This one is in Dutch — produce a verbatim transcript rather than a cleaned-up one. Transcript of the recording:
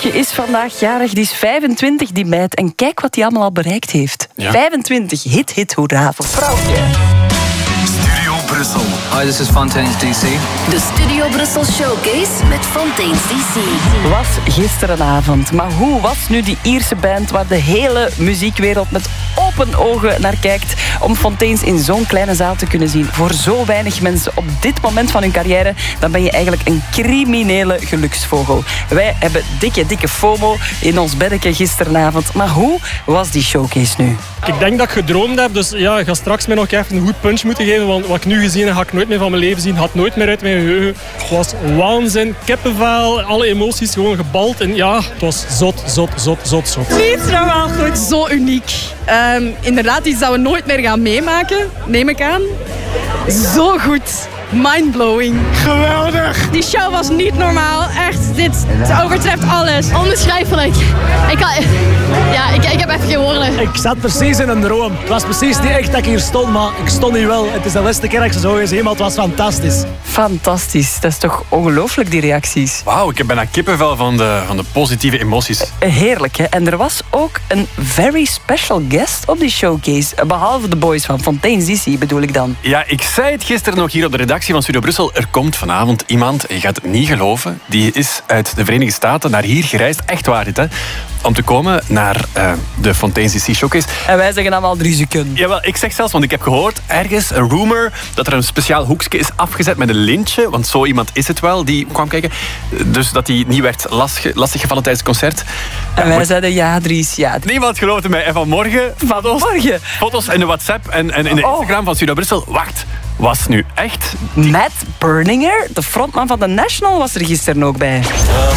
Vrouwtje is vandaag jarig, die is vijfentwintig, die meid. En kijk wat hij allemaal al bereikt heeft. Ja. vijfentwintig, hit, hit, hoera voor Vrouwtje. Studio Brussel. Hi, this is Fontaine's D C. De Studio Brussel Showcase met Fontaine's D C. Was gisterenavond. Maar hoe was nu die Ierse band waar de hele muziekwereld met open ogen naar kijkt om Fontaine's in zo'n kleine zaal te kunnen zien? Voor zo weinig mensen op dit moment van hun carrière, dan ben je eigenlijk een criminele geluksvogel. Wij hebben dikke, dikke FOMO in ons beddeke gisterenavond. Maar hoe was die showcase nu? Ik denk dat ik gedroomd heb, dus ja, ik ga straks mij nog even een goed punch moeten geven, want wat ik nu gezien heb, ga ik nooit meer van mijn leven zien. Had nooit meer uit mijn geheugen. Het was waanzin, kippenvel, alle emoties gewoon gebald. En ja, het was zot, zot, zot, zot, zot. Niet normaal goed, zo uniek. Um, inderdaad, iets dat we nooit meer gaan meemaken, neem ik aan. Zo goed. Mindblowing. Geweldig! Die show was niet normaal. Echt, dit overtreft alles. Onbeschrijfelijk. Ik, had, ja, ik, ik heb even geen woorden. Ik zat precies in een droom. Het was precies niet echt dat ik hier stond, maar ik stond hier wel. Het is de laatste keer dat ik ze zo gezien, maar het was fantastisch. Fantastisch. Dat is toch ongelooflijk, die reacties. Wauw, ik heb bijna kippenvel van de, van de positieve emoties. Heerlijk, hè? En er was ook een very special guest op die showcase. Behalve de boys van Fontaine's D C, bedoel ik dan. Ja, ik zei het gisteren nog hier op de redactie van Studio Brussel. Er komt vanavond iemand, en je gaat het niet geloven, die is uit de Verenigde Staten naar hier gereisd. Echt waar dit, hè? Om te komen naar uh, de Fontaine's D C Showcase. En wij zeggen allemaal drie seconden. Jawel, ik zeg zelfs, want ik heb gehoord ergens een rumor dat er een speciaal hoekje is afgezet met een lintje, want zo iemand is het wel, die kwam kijken. Dus dat hij niet werd lastig, lastiggevallen tijdens het concert. En wij maar zeiden ja, Dries, ja. Niemand geloofde mij. En vanmorgen foto's, Vanmorgen. foto's in de WhatsApp en, en in de Instagram oh. van Studio Brussel. Wacht, was nu echt? Die... Matt Berninger, de frontman van The National, was er gisteren ook bij.